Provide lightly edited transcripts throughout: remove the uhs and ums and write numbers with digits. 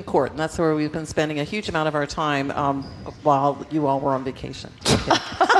Court, and that's where we've been spending a huge amount of our time while you all were on vacation. Okay.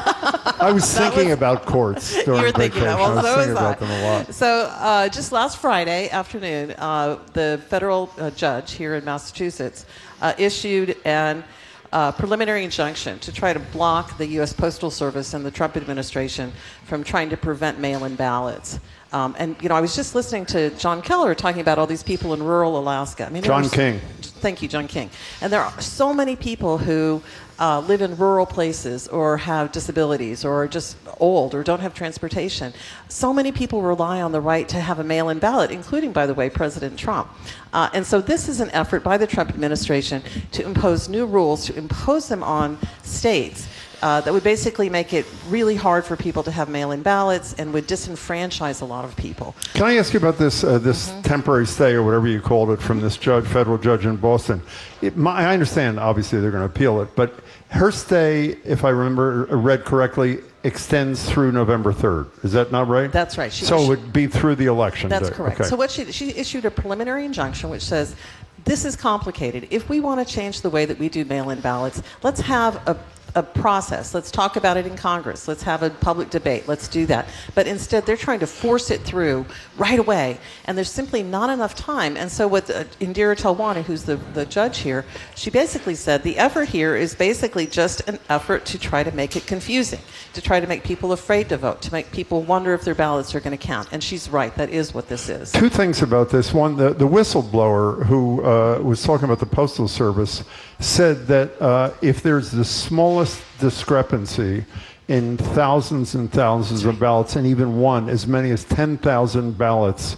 I was thinking about courts during You're thinking vacation. about, well, I was thinking so about them a lot. So just last Friday afternoon, the federal judge here in Massachusetts issued an preliminary injunction to try to block the U.S. Postal Service and the Trump administration from trying to prevent mail-in ballots. And, I was just listening to John Keller talking about all these people in rural Alaska. I mean, John King. Thank you, John King. And there are so many people who live in rural places or have disabilities or are just old or don't have transportation. So many people rely on the right to have a mail-in ballot, including, by the way, President Trump. And so this is an effort by the Trump administration to impose new rules, to impose them on states that would basically make it really hard for people to have mail-in ballots and would disenfranchise a lot of people. Can I ask you about this temporary stay or whatever you called it from this federal judge in Boston? I understand, obviously, they're going to appeal it, but her stay, if I read correctly, extends through November 3rd. Is that not right? That's right. So it would be through the election That's day. correct. Okay. So what she issued a preliminary injunction which says, this is complicated. If we want to change the way that we do mail-in ballots, let's have a process. Let's talk about it in Congress. Let's have a public debate. Let's do that. But instead, they're trying to force it through right away, and there's simply not enough time. And so what Indira Talwani, who's the judge here, she basically said the effort here is basically just an effort to try to make it confusing, to try to make people afraid to vote, to make people wonder if their ballots are going to count. And she's right. That is what this is. Two things about this. One, the whistleblower who was talking about the Postal Service said that if there's the smallest discrepancy in thousands and thousands of ballots, and even as many as 10,000 ballots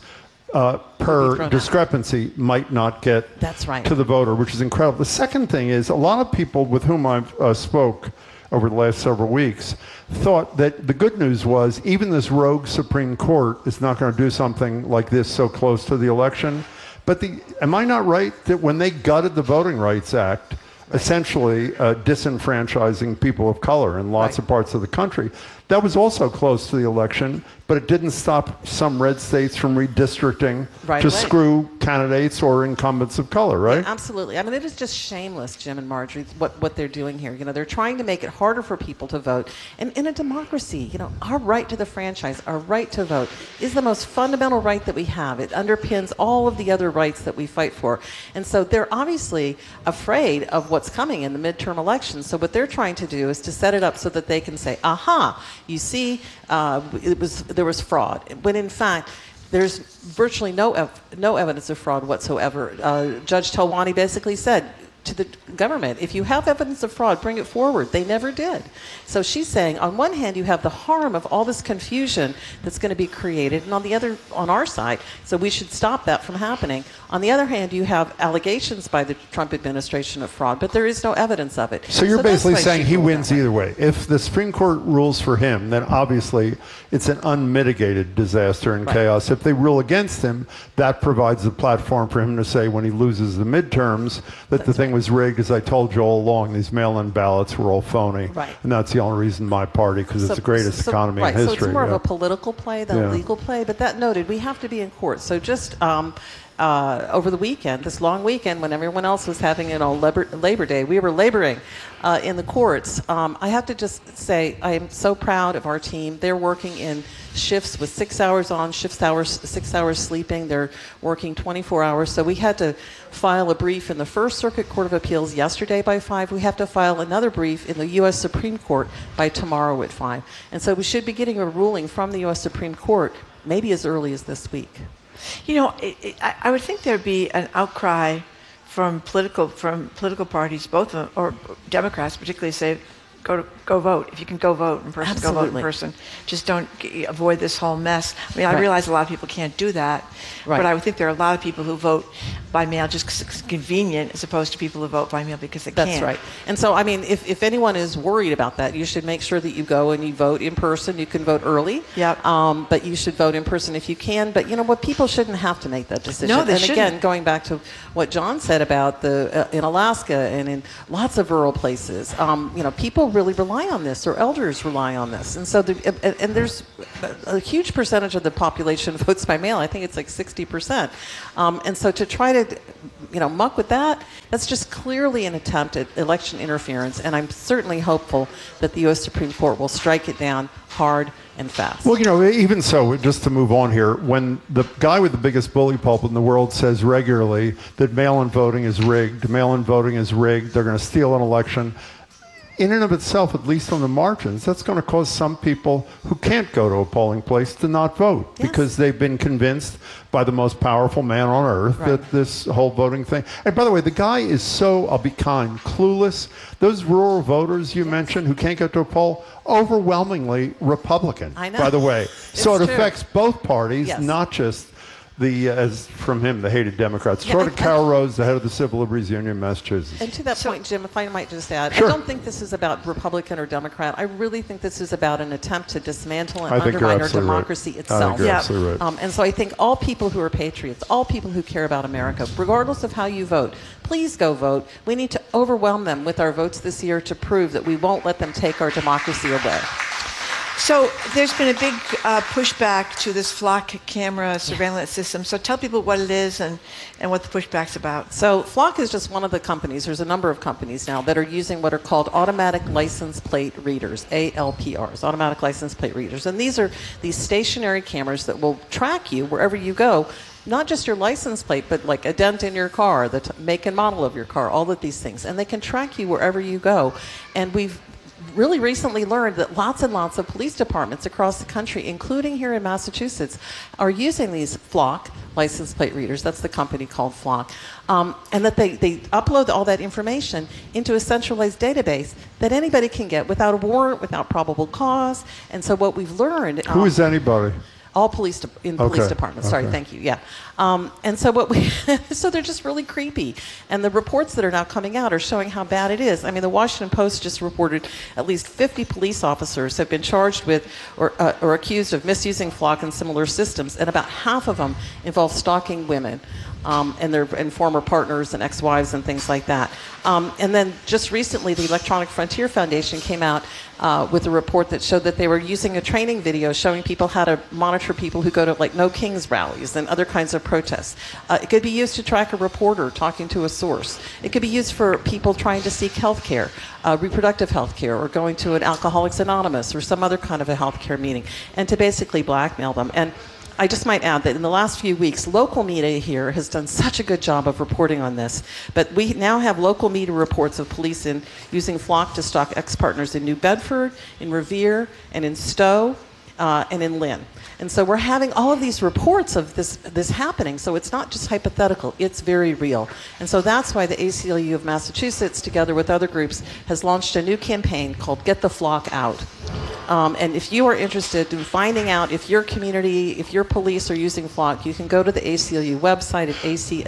per discrepancy might not get to the voter, which is incredible. The second thing is a lot of people with whom I've spoke over the last several weeks thought that the good news was even this rogue Supreme Court is not going to do something like this so close to the election. But am I not right that when they gutted the Voting Rights Act, essentially disenfranchising people of color in lots of parts of the country, that was also close to the election, but it didn't stop some red states from redistricting to screw candidates or incumbents of color, right? Yeah, absolutely. I mean, it is just shameless, Jim and Marjorie, what they're doing here. They're trying to make it harder for people to vote. And in a democracy, our right to the franchise, our right to vote, is the most fundamental right that we have. It underpins all of the other rights that we fight for. And so they're obviously afraid of what's coming in the midterm elections. So what they're trying to do is to set it up so that they can say, aha, you see, there was fraud, when in fact there's virtually no evidence of fraud whatsoever. Judge Talwani basically said to the government, if you have evidence of fraud, bring it forward. They never did. So she's saying, on one hand, you have the harm of all this confusion that's going to be created, and on our side, so we should stop that from happening. On the other hand, you have allegations by the Trump administration of fraud, but there is no evidence of it. So you're basically saying he wins either way. If the Supreme Court rules for him, then obviously it's an unmitigated disaster and chaos. If they rule against him, that provides a platform for him to say when he loses the midterms that the thing was rigged, as I told you all along, these mail-in ballots were all phony. Right. And that's the only reason my party, because it's the greatest economy in history. So it's more of a political play than a legal play, but that noted, we have to be in court. So just over the weekend, this long weekend, when everyone else was having Labor Day, we were laboring in the courts. I have to just say I am so proud of our team. They're working in shifts with 6 hours on, 6 hours sleeping. They're working 24 hours. So we had to file a brief in the First Circuit Court of Appeals yesterday by 5. We have to file another brief in the U.S. Supreme Court by tomorrow at 5. And so we should be getting a ruling from the U.S. Supreme Court maybe as early as this week. I would think there'd be an outcry from political parties, both of them, or Democrats particularly, say, go vote. If you can go vote in person, Absolutely. go vote in person. Just don't avoid this whole mess. I mean, I realize a lot of people can't do that, but I would think there are a lot of people who vote by mail just because it's convenient, as opposed to people who vote by mail because they can't. That's right. And so, I mean, if anyone is worried about that, you should make sure that you go and you vote in person. You can vote early, but you should vote in person if you can. But what people shouldn't have to make that decision. No, they shouldn't. Again, going back to what John said about in Alaska and in lots of rural places, people really rely on this, or elders rely on this. And so, and there's a huge percentage of the population votes by mail. I think it's like 60%. And so to try to, muck with that, that's just clearly an attempt at election interference. And I'm certainly hopeful that the U.S. Supreme Court will strike it down hard and fast. Well, even so, just to move on here, when the guy with the biggest bully pulpit in the world says regularly that mail-in voting is rigged, they're going to steal an election, in and of itself, at least on the margins, that's going to cause some people who can't go to a polling place to not vote because they've been convinced by the most powerful man on earth that this whole voting thing. And by the way, the guy is so, I'll be kind, clueless. Those rural voters you mentioned who can't get to a poll, overwhelmingly Republican, I know. by the way. So it true. affects both parties, not just as from him, the hated Democrats. Short of Carol Rose, the head of the Civil Liberties Union in Massachusetts. And to that point, Jim, if I might just add, Sure. I don't think this is about Republican or Democrat. I really think this is about an attempt to dismantle and I think you're undermine our absolutely right. democracy I itself. think you're absolutely right. And so I think all people who are patriots, all people who care about America, regardless of how you vote, please go vote. We need to overwhelm them with our votes this year to prove that we won't let them take our democracy away. So there's been a big pushback to this flock camera surveillance system. So tell people what it is and what the pushback's about. So Flock is just one of the companies. There's a number of companies now that are using what are called automatic license plate readers, ALPRs, automatic license plate readers. And these are these stationary cameras that will track you wherever you go. Not just your license plate, but like a dent in your car, the make and model of your car, all of these things. And they can track you wherever you go. And we've really recently learned that lots and lots of police departments across the country, including here in Massachusetts, are using these Flock license plate readers. That's the company called Flock. And that they upload all that information into a centralized database that anybody can get without a warrant, without probable cause. And so what we've learned... Who is anybody? All police departments. Sorry, thank you. Yeah, and so so they're just really creepy, and the reports that are now coming out are showing how bad it is. I mean, the Washington Post just reported at least 50 police officers have been charged with or accused of misusing Flock and similar systems, and about half of them involve stalking women. And former partners and ex-wives and things like that. And then just recently, the Electronic Frontier Foundation came out with a report that showed that they were using a training video showing people how to monitor people who go to like No Kings rallies and other kinds of protests. It could be used to track a reporter talking to a source. It could be used for people trying to seek health care, reproductive health care, or going to an Alcoholics Anonymous or some other kind of a health care meeting, and to basically blackmail them. And I just might add that in the last few weeks, local media here has done such a good job of reporting on this. But we now have local media reports of police using Flock to stalk ex-partners in New Bedford, in Revere, and in Stowe, and in Lynn. And so we're having all of these reports of this happening. So it's not just hypothetical, it's very real. And so that's why the ACLU of Massachusetts, together with other groups, has launched a new campaign called Get the Flock Out. And if you are interested in finding out if your community, if your police are using Flock, you can go to the ACLU website at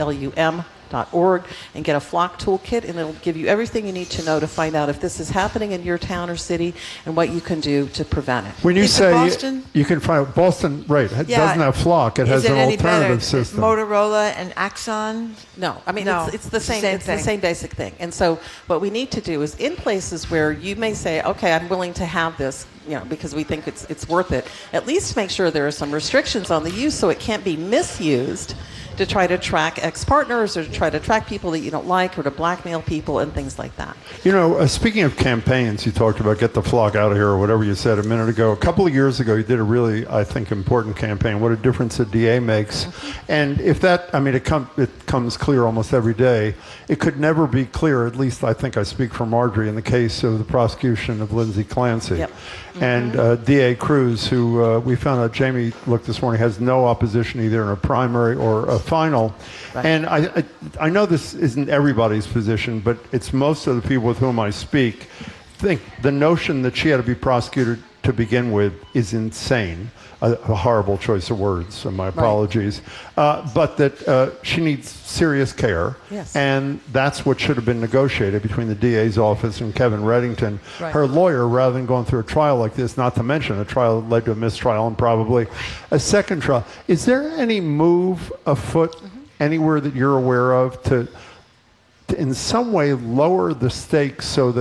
aclum.org and get a Flock toolkit, and it'll give you everything you need to know to find out if this is happening in your town or city and what you can do to prevent it. When you Is it say Boston? you can find Boston, right? It Yeah. doesn't have Flock. It has Is an it any better? alternative system. Motorola and Axon? No, I mean, No, it's the same. same It's thing. the same basic thing. And so, what we need to do is, in places where you may say, "Okay, I'm willing to have this," because we think it's worth it. At least make sure there are some restrictions on the use, so it can't be misused to try to track ex-partners or to try to track people that you don't like or to blackmail people and things like that. Speaking of campaigns, you talked about Get the Flock Out of Here or whatever you said a minute ago. A couple of years ago, you did a really, I think, important campaign, What a Difference a DA Makes. And if that, it comes clear almost every day. It could never be clear, at least I think I speak for Marjorie, in the case of the prosecution of Lindsay Clancy. Yep. And DA Cruz, who we found out, Jamie looked this morning, has no opposition either in a primary or a final. Right. And I know this isn't everybody's position, but it's most of the people with whom I speak think the notion that she had to be prosecuted to begin with is insane. A horrible choice of words, so my apologies. But that she needs serious care. Yes. And that's what should have been negotiated between the DA's office and Kevin Reddington. Right. Her lawyer, rather than going through a trial like this, not to mention a trial that led to a mistrial and probably a second trial. Is there any move afoot anywhere that you're aware of to in some way lower the stakes so that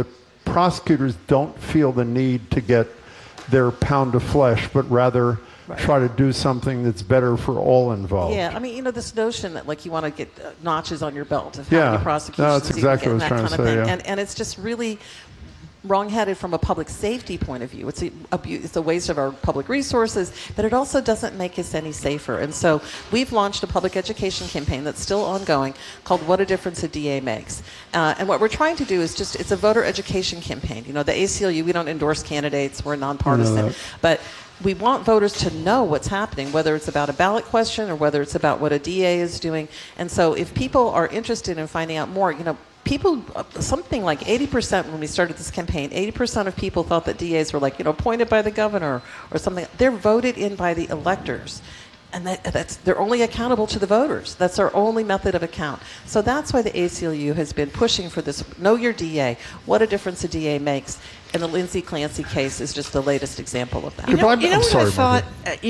prosecutors don't feel the need to get their pound of flesh, but rather try to do something that's better for all involved. Yeah, I mean, this notion that like you want to get notches on your belt of how many prosecutions no, that's exactly you what I get, was and that trying to kind of say, thing. And it's just really wrong-headed from a public safety point of view. It's a waste of our public resources, but it also doesn't make us any safer. And so we've launched a public education campaign that's still ongoing called What a Difference a DA Makes. And what we're trying to do is it's a voter education campaign. The ACLU, we don't endorse candidates, we're nonpartisan, but we want voters to know what's happening, whether it's about a ballot question or whether it's about what a DA is doing. And so if people are interested in finding out more, people, something like 80%, when we started this campaign, 80% of people thought that DAs were like, appointed by the governor or something. They're voted in by the electors. And they're only accountable to the voters. That's our only method of account. So that's why the ACLU has been pushing for this, know your DA, what a difference a DA makes. And the Lindsay Clancy case is just the latest example of that. I thought,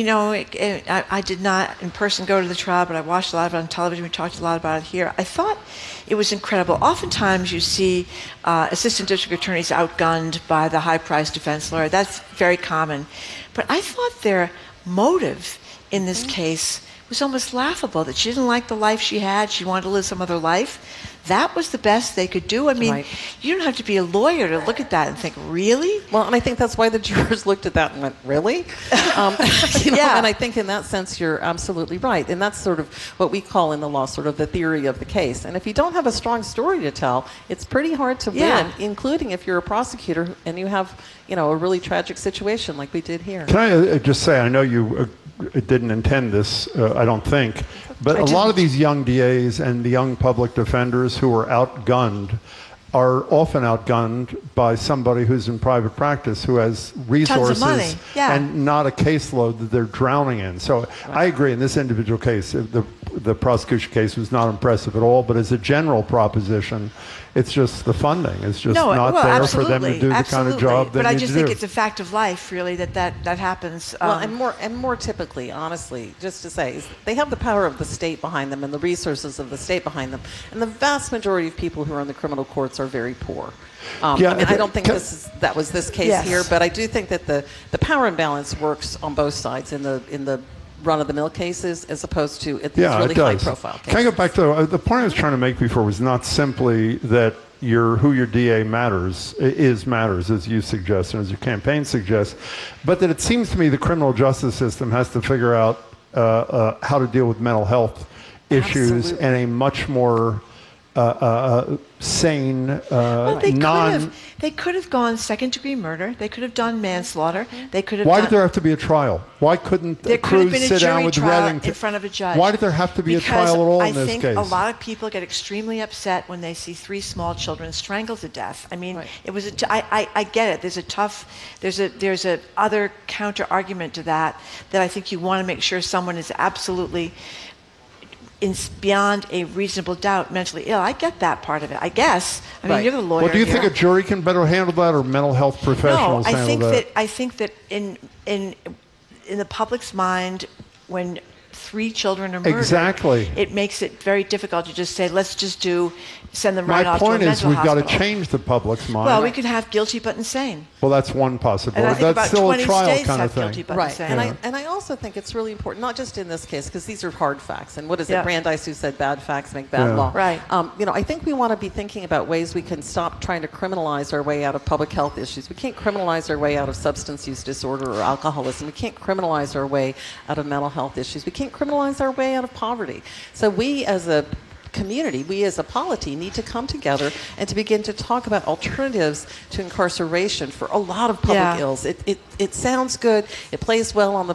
I did not in person go to the trial, but I watched a lot of it on television. We talked a lot about it here. I thought it was incredible. Oftentimes you see assistant district attorneys outgunned by the high-priced defense lawyer. That's very common. But I thought their motive in this case was almost laughable, that she didn't like the life she had. She wanted to live some other life. That was the best they could do. I mean, you don't have to be a lawyer to look at that and think, really? Well, and I think that's why the jurors looked at that and went, really? And I think in that sense, you're absolutely right. And that's sort of what we call in the law sort of the theory of the case. And if you don't have a strong story to tell, it's pretty hard to win, including if you're a prosecutor and you have, a really tragic situation like we did here. Can I just say, I know you didn't intend this, I don't think, but a lot of these young DAs and the young public defenders who are outgunned are often outgunned by somebody who's in private practice who has resources and not a caseload that they're drowning in. So I agree in this individual case, the prosecution case was not impressive at all, but as a general proposition, it's just the funding. It's just not there for them to do the kind of job they need to do. But I just think it's a fact of life, really, that happens. Well, and more typically, honestly, just to say, is they have the power of the state behind them and the resources of the state behind them. And the vast majority of people who are in the criminal courts are very poor. I don't think that was this case here, but I do think that the power imbalance works on both sides in the run-of-the-mill cases as opposed to these really high-profile cases. Can I go back to the point I was trying to make before was not simply that who your DA matters, as you suggest and as your campaign suggests, but that it seems to me the criminal justice system has to figure out how to deal with mental health issues in a much more sane, they could have gone second-degree murder. They could have done manslaughter. They could have. Why did there have to be a trial? Why couldn't Cruz sit down with Reddington in front of a judge? Why did there have to be a trial at all in this case? I think a lot of people get extremely upset when they see 3 small children strangled to death. I mean, it was. I get it. There's a other counter argument to that I think you want to make sure someone is absolutely beyond a reasonable doubt mentally ill. I get that part of it, I guess. I mean, you're the lawyer. Well, do you think a jury can better handle that, or mental health professionals handle that? I think that in the public's mind, when 3 children are murdered, it makes it very difficult to just say, let's just send them right off to a mental hospital. My point is, we've got to change the public's mind. Well, we could have guilty but insane. Well, that's one possibility. And I think that's about still 20 a trial states kind have of thing. Guilty but insane. And I also think it's really important, not just in this case, because these are hard facts. And what is it, Brandeis, who said bad facts make bad law? Right. I think we want to be thinking about ways we can stop trying to criminalize our way out of public health issues. We can't criminalize our way out of substance use disorder or alcoholism. We can't criminalize our way out of mental health issues. We can't criminalize our way out of poverty. So we as a community, we as a polity need to come together and to begin to talk about alternatives to incarceration for a lot of public ills. It sounds good. It plays well on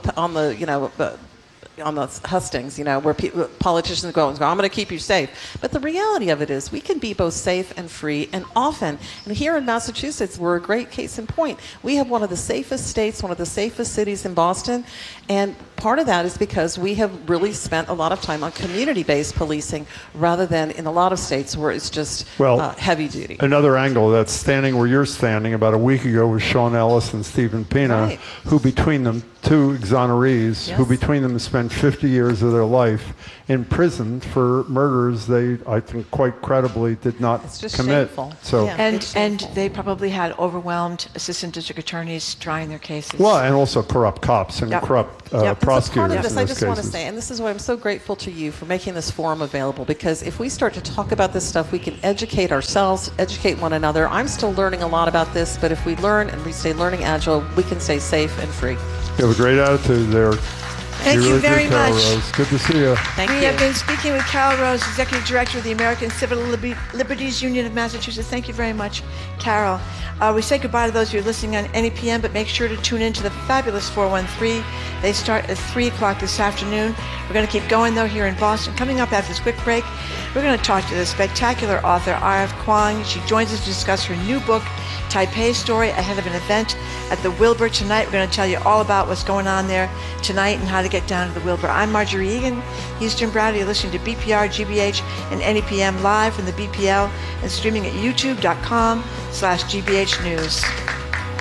the hustings, where politicians go, I'm going to keep you safe. But the reality of it is we can be both safe and free, and often, and here in Massachusetts, we're a great case in point. We have one of the safest states, one of the safest cities in Boston, and part of that is because we have really spent a lot of time on community-based policing rather than in a lot of states where it's just heavy duty. Another angle that's standing where you're standing about a week ago was Sean Ellis and Stephen Pina, who between them, 2 exonerees, who between them spent spent 50 years of their life in prison for murders they, I think, quite credibly did not It's just commit. shameful. So, Yeah. And It's shameful. they probably had overwhelmed assistant district attorneys trying their cases. well, and also corrupt cops and Yep. corrupt Yep. And so And so prosecutors part of this, in I those just want to cases. say, and this is why I'm so grateful to you for making this forum available, because if we start to talk about this stuff, we can educate ourselves, educate one another. I'm still learning a lot about this, but if we learn and we stay learning agile, we can stay safe and free. You have a great attitude there. Thank you really very do, Carol much. Rose. Good to see you. Thank We you. have been speaking with Carol Rose, Executive Director of the American Civil Liberties Union of Massachusetts. Thank you very much, Carol. We say goodbye to those who are listening on NEPM, but make sure to tune in to the fabulous 413. They start at 3 o'clock this afternoon. We're going to keep going, though, here in Boston. Coming up after this quick break, we're going to talk to the spectacular author, R.F. Kuang. She joins us to discuss her new book, Taipei Story, ahead of an event at the Wilbur tonight. We're going to tell you all about what's going on there tonight and how to get down to the Wilbur. I'm Marjorie Egan. He's Jim Browder. You're listening to BPR, GBH, and NEPM live from the BPL and streaming at youtube.com/GBH News.